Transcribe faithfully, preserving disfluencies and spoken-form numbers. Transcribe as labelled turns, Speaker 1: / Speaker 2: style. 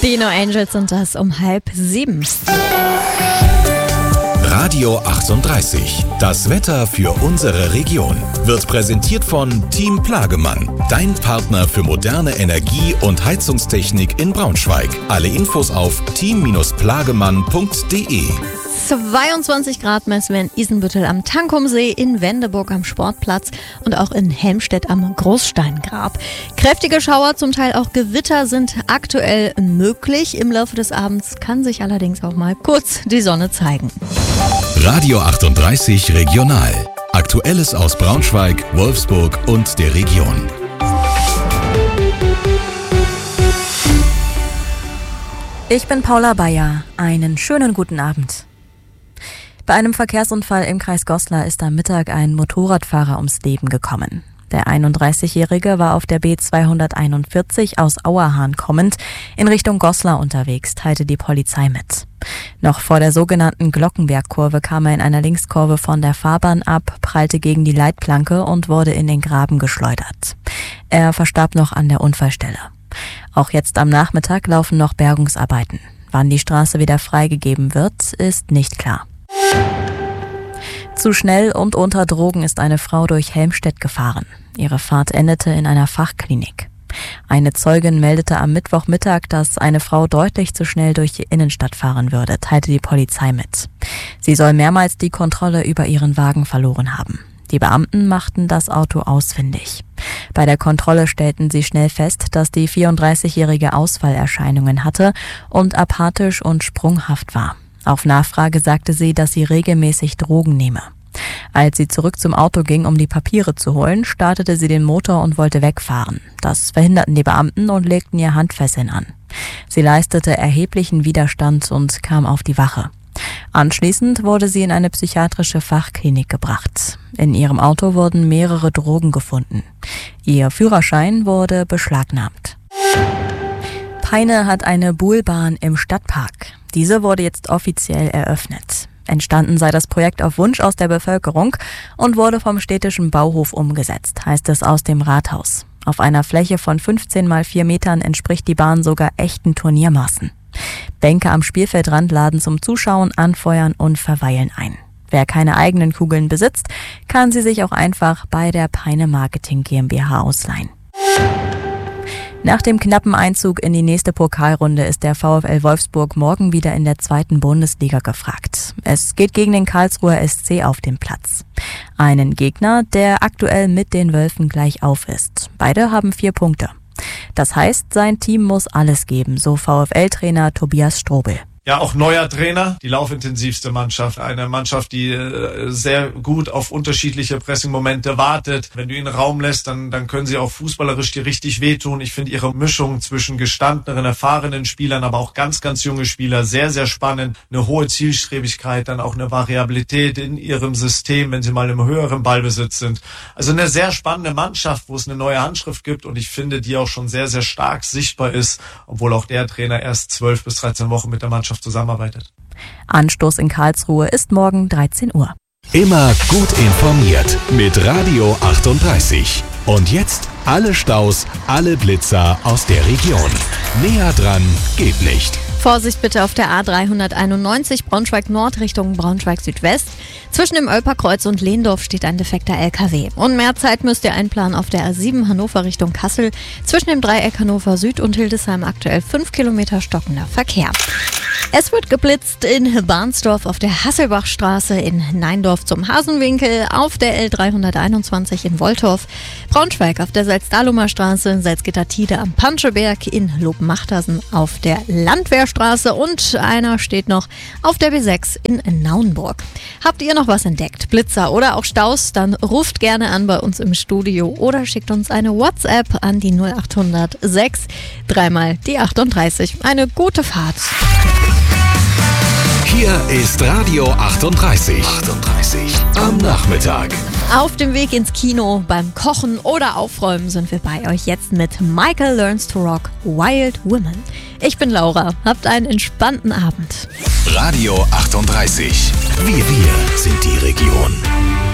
Speaker 1: Die No Angels sind das um halb sieben.
Speaker 2: Radio achtunddreißig. Das Wetter für unsere Region wird präsentiert von Team Plagemann. Dein Partner für moderne Energie- und Heizungstechnik in Braunschweig. Alle Infos auf team plagemann punkt de.
Speaker 1: zweiundzwanzig Grad messen wir in Isenbüttel am Tankumsee, in Wendeburg am Sportplatz und auch in Helmstedt am Großsteingrab. Kräftige Schauer, zum Teil auch Gewitter sind aktuell möglich. Im Laufe des Abends kann sich allerdings auch mal kurz die Sonne zeigen.
Speaker 2: Radio achtunddreißig Regional. Aktuelles aus Braunschweig, Wolfsburg und der Region.
Speaker 3: Ich bin Paula Bayer. Einen schönen guten Abend. Bei einem Verkehrsunfall im Kreis Goslar ist am Mittag ein Motorradfahrer ums Leben gekommen. Der einunddreißigjährige war auf der B zweihunderteinundvierzig aus Auerhahn kommend in Richtung Goslar unterwegs, teilte die Polizei mit. Noch vor der sogenannten Glockenbergkurve kam er in einer Linkskurve von der Fahrbahn ab, prallte gegen die Leitplanke und wurde in den Graben geschleudert. Er verstarb noch an der Unfallstelle. Auch jetzt am Nachmittag laufen noch Bergungsarbeiten. Wann die Straße wieder freigegeben wird, ist nicht klar. Zu schnell und unter Drogen ist eine Frau durch Helmstedt gefahren. Ihre Fahrt endete in einer Fachklinik. Eine Zeugin meldete am Mittwochmittag, dass eine Frau deutlich zu schnell durch die Innenstadt fahren würde, teilte die Polizei mit. Sie soll mehrmals die Kontrolle über ihren Wagen verloren haben. Die Beamten machten das Auto ausfindig. Bei der Kontrolle stellten sie schnell fest, dass die vierunddreißigjährige Ausfallerscheinungen hatte und apathisch und sprunghaft war. Auf Nachfrage sagte sie, dass sie regelmäßig Drogen nehme. Als sie zurück zum Auto ging, um die Papiere zu holen, startete sie den Motor und wollte wegfahren. Das verhinderten die Beamten und legten ihr Handfesseln an. Sie leistete erheblichen Widerstand und kam auf die Wache. Anschließend wurde sie in eine psychiatrische Fachklinik gebracht. In ihrem Auto wurden mehrere Drogen gefunden. Ihr Führerschein wurde beschlagnahmt. Peine hat eine Buhlbahn im Stadtpark. Diese wurde jetzt offiziell eröffnet. Entstanden sei das Projekt auf Wunsch aus der Bevölkerung und wurde vom städtischen Bauhof umgesetzt, heißt es aus dem Rathaus. Auf einer Fläche von fünfzehn mal vier Metern entspricht die Bahn sogar echten Turniermaßen. Bänke am Spielfeldrand laden zum Zuschauen, Anfeuern und Verweilen ein. Wer keine eigenen Kugeln besitzt, kann sie sich auch einfach bei der Peine Marketing GmbH ausleihen. Nach dem knappen Einzug in die nächste Pokalrunde ist der VfL Wolfsburg morgen wieder in der zweiten Bundesliga gefragt. Es geht gegen den Karlsruher S C auf den Platz. Einen Gegner, der aktuell mit den Wölfen gleich auf ist. Beide haben vier Punkte. Das heißt, sein Team muss alles geben, so VfL-Trainer Tobias Strobel.
Speaker 4: Ja, auch neuer Trainer, die laufintensivste Mannschaft, eine Mannschaft, die äh, sehr gut auf unterschiedliche Pressing-Momente wartet. Wenn du ihnen Raum lässt, dann dann können sie auch fußballerisch dir richtig wehtun. Ich finde ihre Mischung zwischen gestandenen, erfahrenen Spielern, aber auch ganz, ganz junge Spieler sehr, sehr spannend. Eine hohe Zielstrebigkeit, dann auch eine Variabilität in ihrem System, wenn sie mal im höheren Ballbesitz sind. Also eine sehr spannende Mannschaft, wo es eine neue Handschrift gibt und ich finde, die auch schon sehr, sehr stark sichtbar ist, obwohl auch der Trainer erst zwölf bis dreizehn Wochen mit der Mannschaft zusammenarbeitet.
Speaker 3: Anstoß in Karlsruhe ist morgen dreizehn Uhr.
Speaker 2: Immer gut informiert mit Radio achtunddreißig. Und jetzt alle Staus, alle Blitzer aus der Region. Näher dran geht nicht.
Speaker 1: Vorsicht bitte auf der A dreihunderteinundneunzig Braunschweig Nord Richtung Braunschweig Südwest. Zwischen dem Ölperkreuz und Lehndorf steht ein defekter L K W. Und mehr Zeit müsst ihr einplanen auf der A sieben Hannover Richtung Kassel. Zwischen dem Dreieck Hannover Süd und Hildesheim aktuell fünf Kilometer stockender Verkehr. Es wird geblitzt in Barnsdorf auf der Hasselbachstraße, in Neindorf zum Hasenwinkel, auf der L dreihunderteinundzwanzig in Woltorf, Braunschweig auf der Salzdahlumer Straße, Salzgitter-Tide am Panscheberg, in Lobmachtersen auf der Landwehrstraße und einer steht noch auf der B sechs in Naunburg. Habt ihr noch was entdeckt, Blitzer oder auch Staus, dann ruft gerne an bei uns im Studio oder schickt uns eine WhatsApp an die null acht hundert sechs, dreimal die achtunddreißig. Eine gute Fahrt.
Speaker 2: Hier ist Radio achtunddreißig. achtunddreißig am Nachmittag.
Speaker 1: Auf dem Weg ins Kino, beim Kochen oder Aufräumen sind wir bei euch jetzt mit Michael Learns to Rock Wild Women. Ich bin Laura, habt einen entspannten Abend.
Speaker 2: Radio achtunddreißig. Wir, wir sind die Region.